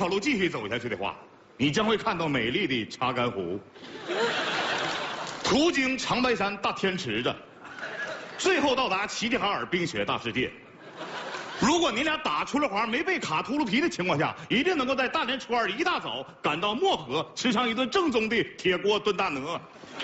条路继续走下去的话，你将会看到美丽的查干湖，途经长白山大天池子，最后到达齐齐哈尔冰雪大世界。如果你俩打出了环，没被卡秃噜皮的情况下，一定能够在大年初二一大早赶到漠河，吃上一顿正宗的铁锅炖大鹅。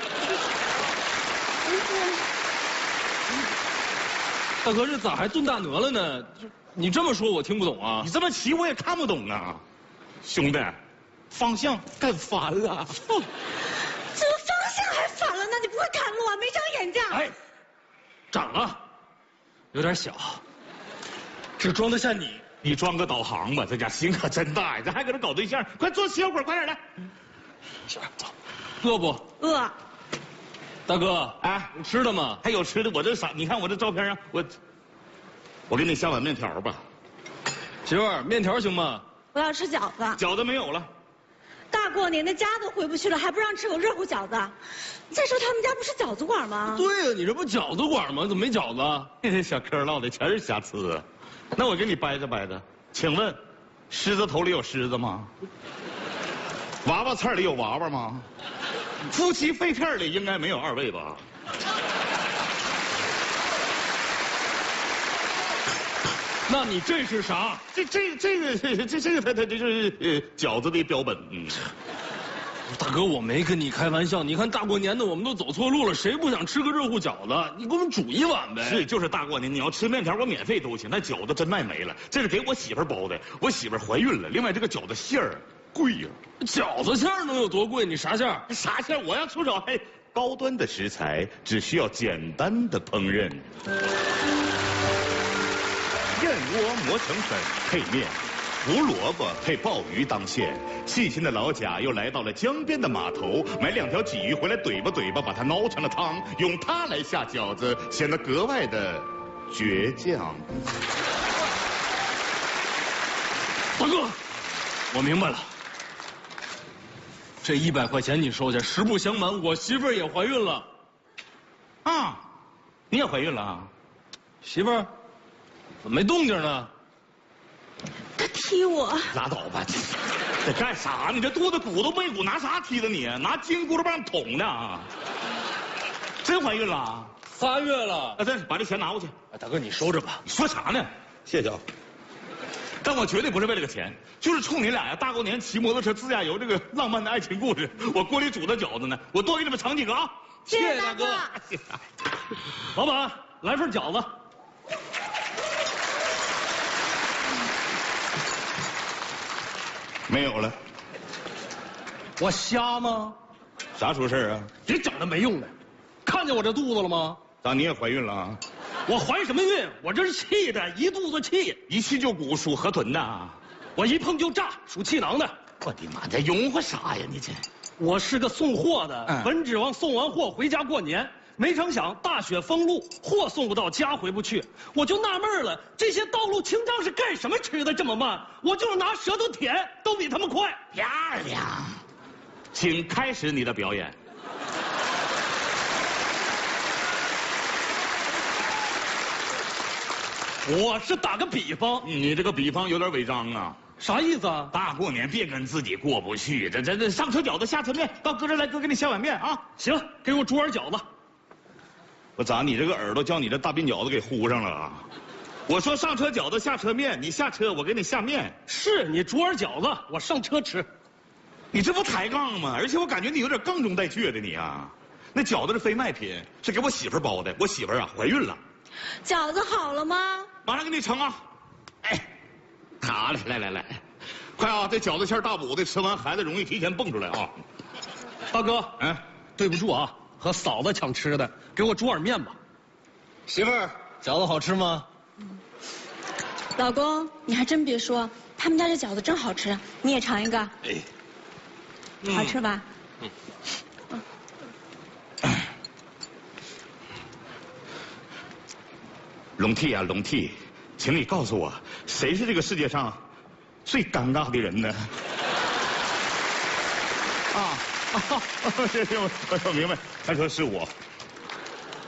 大哥，这咋还炖大鹅了呢？你这么说，我听不懂啊。 你这么骑我也看不懂啊，兄弟，方向干反了。 这个方向还反了呢？你不会看路啊？没长眼睛？ 哎，长了，有点小，只装得下你。 你装个导航吧，这家心可真大呀！这还搁这搞对象，快坐歇会儿，快点来。 是，走。饿不？ 饿。 大哥， 哎， 有吃的吗？ 还有吃的，我这啥？你看我这照片啊，我给你下碗面条吧。 媳妇儿，面条行吗？ 我要吃饺子。 饺子没有了。 大过年的家都回不去了，还不让吃口热乎饺子？再说他们家不是饺子馆吗？ 对呀，你这不饺子馆吗？怎么没饺子？ 这小嗑唠的全是瑕疵。那我给你掰着掰着，请问，狮子头里有狮子吗？娃娃菜里有娃娃吗？夫妻肺片里应该没有二位吧？ 那你这是啥？ 这个它就是饺子的标本。 大哥，我没跟你开玩笑。你看大过年的，我们都走错路了，谁不想吃个热乎饺子？你给我们煮一碗呗。 是，就是大过年，你要吃面条，我免费都行。那饺子真卖没了，这是给我媳妇儿包的，我媳妇儿怀孕了。另外，这个饺子馅儿贵呀。 饺子馅儿能有多贵？你啥馅儿？ 啥馅儿？我要出手，嘿，高端的食材只需要简单的烹饪。燕窝磨成粉配面，胡萝卜配鲍鱼当馅。细心的老贾又来到了江边的码头，买2条鲫鱼回来怼吧，把它熬成了汤，用它来下饺子，显得格外的倔强。 大哥，我明白了。这100块钱你收下，实不相瞒，我媳妇儿也怀孕了。 啊，你也怀孕了啊？ 媳妇儿，怎么没动静呢？ 他踢我。 拉倒吧，这干啥呢？这肚子鼓都背骨，拿啥踢的你？拿金箍棒捅呢？真怀孕了 ？3月了。 啊，对，把这钱拿过去。 大哥，你收着吧。 你说啥呢？谢谢啊。但我绝对不是为了个钱，就是冲你俩呀！大过年骑摩托车自驾游这个浪漫的爱情故事，我锅里煮的饺子呢，我多给你们盛几个啊！ 谢谢大哥。 老板，来份饺子。 没有了。 我瞎吗？ 啥出事啊？ 别整那没用的。看见我这肚子了吗？ 咋你也怀孕了啊？ 我怀什么孕？我这是气的，一肚子气， 一气就鼓，属河豚的。 我一碰就炸，属气囊的。 我的妈，这拥护啥呀？你这？ 我是个送货的，本指望送完货回家过年，没成想大雪封路，货送不到家回不去。我就纳闷了，这些道路清障是干什么吃的这么慢？我就是拿舌头舔，都比他们快。 漂亮，请开始你的表演。 我是打个比方， 你这个比方有点违章啊！ 啥意思啊？ 大过年别跟自己过不去，这上车饺子下车面，到哥这来，哥给你下碗面啊！ 行，给我煮碗饺子。 我咋你这个耳朵叫你这大鬓饺子给糊上了啊？我说上车饺子下车面，你下车我给你下面。 是你煮碗饺子，我上车吃。 你这不抬杠吗？而且我感觉你有点杠中带倔的你啊！那饺子是非卖品，是给我媳妇包的，我媳妇啊怀孕了。 饺子好了吗？ 马上给你盛啊！哎，好嘞，来，快啊！这饺子馅大补的，吃完孩子容易提前蹦出来啊！ 大哥，对不住啊，和嫂子抢吃的，给我煮碗面吧。媳妇儿，饺子好吃吗？ 老公，你还真别说，他们家这饺子真好吃，你也尝一个。哎，好吃吧？ 龙娣啊，龙娣，请你告诉我，谁是这个世界上最尴尬的人呢？我明白，他说是我。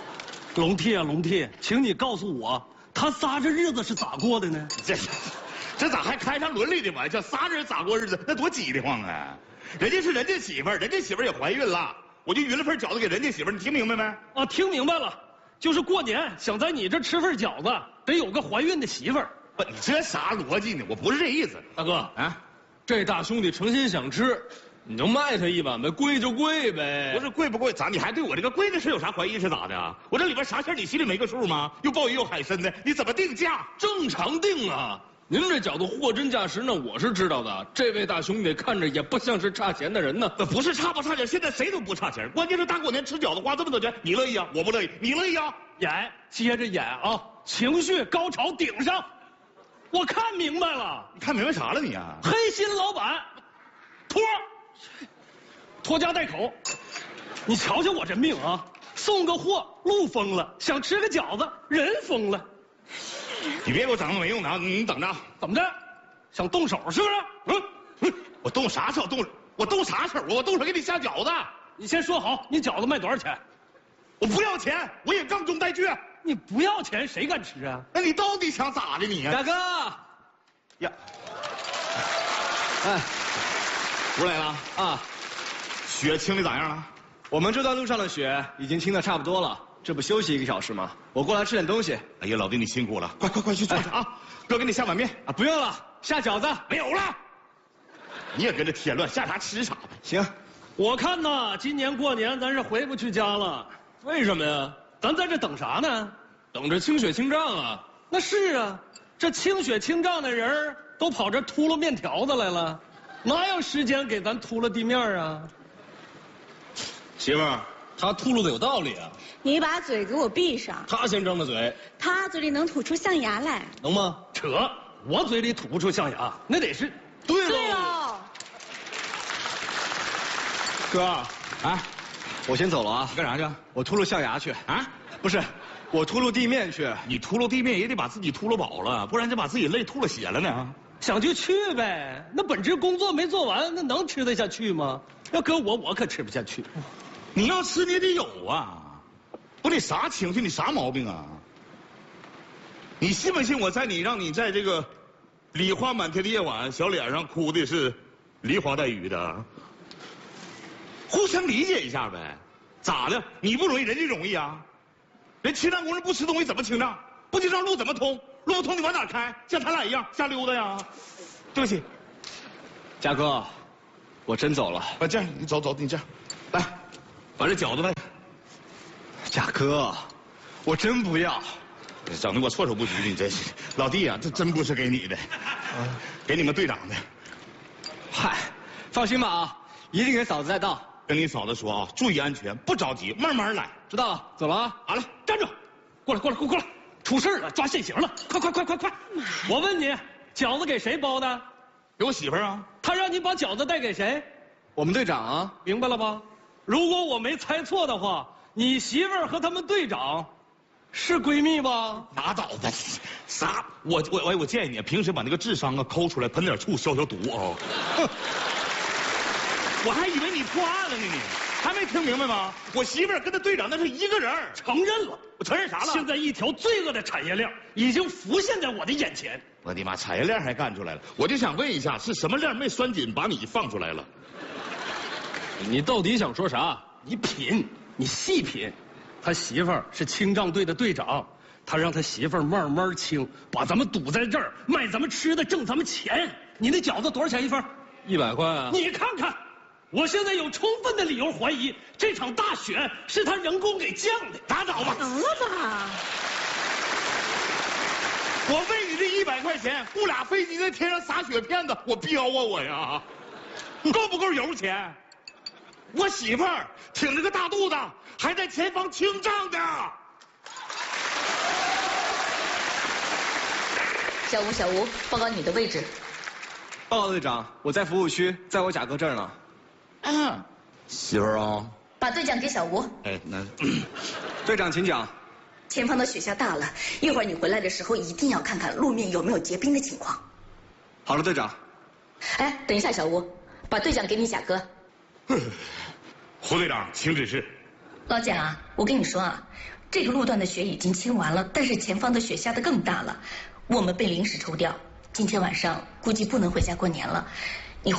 龙娣啊，龙娣，请你告诉我，他仨这日子是咋过的呢？ 这咋还开上伦理的玩笑？仨人咋过日子？那多挤得慌啊！人家是人家媳妇儿，人家媳妇儿也怀孕了，我就匀了份饺子给人家媳妇儿，你听明白没？ 啊，听明白了，就是过年想在你这吃份饺子，得有个怀孕的媳妇儿。 不，你这啥逻辑呢？我不是这意思。 大哥啊，这大兄弟诚心想吃，你就卖他一碗呗，贵就贵呗。 不是贵不贵，咋你还对我这个贵的事有啥怀疑是咋的？我这里边啥馅你心里没个数吗？又鲍鱼又海参的，你怎么定价？ 正常定啊。您这饺子货真价实呢，我是知道的。这位大兄弟看着也不像是差钱的人呢。 不是差不差钱，现在谁都不差钱。关键是大过年吃饺子花这么多钱，你乐意啊？我不乐意，你乐意啊？ 演，接着演啊！情绪高潮顶上，我看明白了。 你看明白啥了你啊？ 黑心老板，拖家带口。你瞧瞧我这命啊！送个货路疯了，想吃个饺子人疯了。 你别给我整那没用的啊！你等着， 怎么着？想动手是不是？ 我动啥手动？我动啥手？我动手给你下饺子。 你先说好，你饺子卖多少钱？ 我不要钱，我也杠中带去。 你不要钱谁敢吃啊？ 那你到底想咋的你呀？ 大哥， 呀， 哎， 我来了啊， 雪清的咋样了？ 我们这段路上的雪已经清的差不多了，这不休息1个小时吗？我过来吃点东西。 哎呀，老弟你辛苦了，快去坐着啊！哥给你下碗面啊，不用了，下饺子没有了。你也跟着添乱，下啥吃啥呗。 行， 我看呐，今年过年咱是回不去家了。 为什么呀？ 咱在这等啥呢？ 等着清雪清账啊。 那是啊，这清雪清账的人都跑这秃噜面条子来了，哪有时间给咱秃噜地面啊？ 媳妇儿，他秃噜的有道理啊。 你把嘴给我闭上。 他先张的嘴， 他嘴里能吐出象牙来。 能吗？ 扯，我嘴里吐不出象牙，那得是对对喽。 哥，啊，我先走了啊。 干啥去？ 我秃噜象牙去啊？不是，我秃噜地面去。 你秃噜地面也得把自己秃噜饱了，不然就把自己累吐了血了呢。 想就去呗，那本职工作没做完，那能吃得下去吗？要搁我可吃不下去。 你要吃你也得有啊，不，你啥情绪？你啥毛病啊？你信不信我让你在这个梨花满天的夜晚，小脸上哭的是梨花带雨的？互相理解一下呗，咋的？你不容易，人家容易啊。人清账工人不吃东西怎么清账？不清账路怎么通？路不通你往哪开？像他俩一样瞎溜达呀？对不起， 嘉哥，我真走了。 这样你走，你这样，来，把这饺子来。 嘉哥，我真不要。 整的我措手不及的，你真是。老弟啊，这真不是给你的，给你们队长的。 嗨，放心吧啊，一定给嫂子带到。 跟你嫂子说啊，注意安全，不着急，慢慢来。 知道了，走了啊。 好了，站住！过来！出事了，抓现行了！快！我问你，饺子给谁包的？ 给我媳妇儿啊。 他让你把饺子带给谁？ 我们队长啊， 明白了吧？如果我没猜错的话，你媳妇儿和他们队长是闺蜜吧？ 拉倒吧，啥？我建议你平时把那个智商啊抠出来，喷点醋消毒啊。我还以为你破案了呢，你还没听明白吗？我媳妇儿跟他队长那是一个人。 承认了， 我承认啥了？ 现在一条罪恶的产业链已经浮现在我的眼前。 我的妈，产业链还干出来了！我就想问一下，是什么链没拴紧把你放出来了？ 你到底想说啥？ 你品，你细品。他媳妇儿是清账队的队长，他让他媳妇儿慢慢清，把咱们堵在这儿，卖咱们吃的，挣咱们钱。你那饺子多少钱一份 ？100块啊！ 你看看，我现在有充分的理由怀疑，这场大雪是他人工给降的。打倒吧！ 得了吧！ 我为你这100块钱雇俩飞机在天上撒雪片子，我彪啊我呀！够不够油钱？我媳妇儿挺着个大肚子，还在前方清账的。 小吴，报告你的位置。 报告队长，我在服务区，在我贾哥这儿呢。 啊，媳妇儿啊。 把队长给小吴。 哎，那队长请讲。 前方的雪下大了，一会儿你回来的时候一定要看看路面有没有结冰的情况。 好了，队长。 哎，等一下，小吴，把队长给你贾哥。 胡队长，请指示。 老贾，我跟你说啊，这个路段的雪已经清完了，但是前方的雪下得更大了，我们被临时抽调， 今天晚上估计不能回家过年了，